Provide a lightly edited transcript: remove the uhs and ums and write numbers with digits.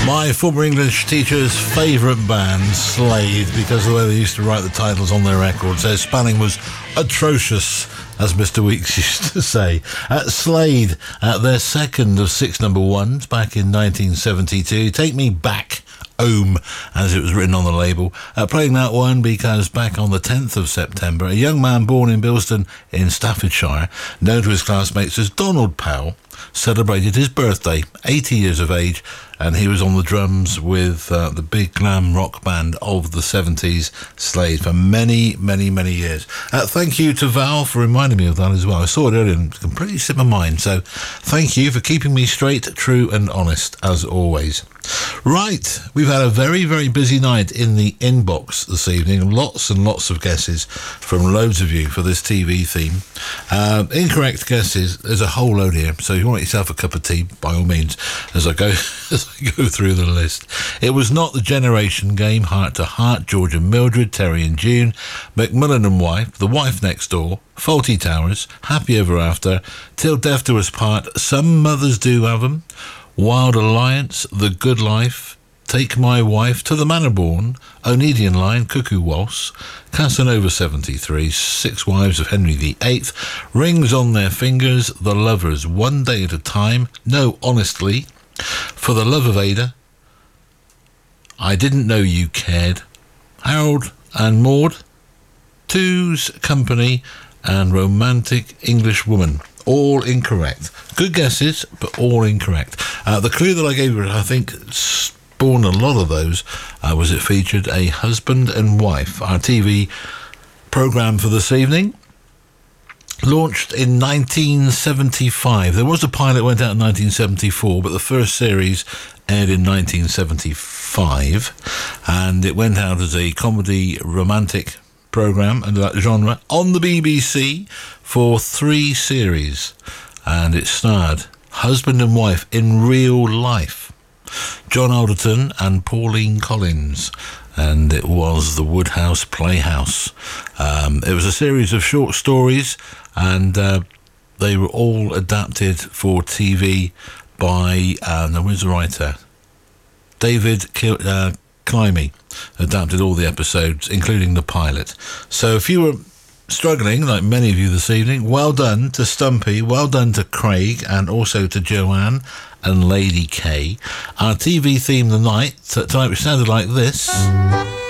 My former English teacher's favourite band, Slade, because of the way they used to write the titles on their records. Their spelling was atrocious, as Mr. Weeks used to say. Slade, their second of 6 number ones back in 1972. Take Me Back Home, as it was written on the label. Playing that one because back on the 10th of September, a young man born in Bilston in Staffordshire, known to his classmates as Donald Powell, celebrated his birthday, 80 years of age, and he was on the drums with the big glam rock band of the 70s, Slade, for many, many, many years. Thank you to Val for reminding me of that as well. I saw it earlier and completely slipped my mind, so thank you for keeping me straight, true and honest, as always. Right, we've had a very, very busy night in the inbox this evening. Lots and lots of guesses from loads of you for this TV theme. Incorrect guesses, there's a whole load here, so if you want yourself a cup of tea, by all means, as I go through the list. It was not The Generation Game, Heart to Heart, George and Mildred, Terry and June, Macmillan and Wife, The Wife Next Door, Fawlty Towers, Happy Ever After, Till Death Do Us Part, Some Mothers Do Have 'Em, Wild Alliance, The Good Life, Take My Wife, To the Manor Born, Onedian Line, Cuckoo Waltz, Casanova 73, Six Wives of Henry VIII, Rings on Their Fingers, The Lovers, One Day at a Time, No, Honestly, For the Love of Ada, I Didn't Know You Cared, Harold and Maude, Two's Company, and Romantic English Woman. All incorrect. Good guesses, but all incorrect. The clue that I gave you, I think, spawned a lot of those, was it featured a husband and wife. Our TV programme for this evening, launched in 1975. There was a pilot went out in 1974, but the first series aired in 1975, and it went out as a comedy romantic programme under that genre on the BBC for 3 series, and it starred husband and wife in real life, John Alderton and Pauline Collins, and it was the Woodhouse Playhouse. It was a series of short stories, and they were all adapted for TV by where's the writer? David Climie adapted all the episodes, including the pilot. So if you were struggling, like many of you this evening, well done to Stumpy, well done to Craig, and also to Joanne and Lady K. Our TV theme tonight sounded like this.